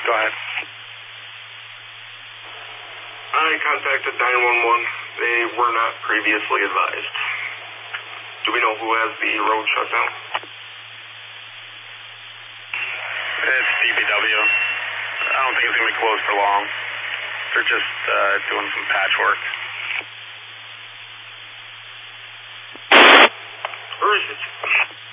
Go ahead. I contacted 911. They were not previously advised. Do we know who has the road shut down? It's DPW. I don't think it's going to be closed for long. They're just doing some patchwork. Where is it?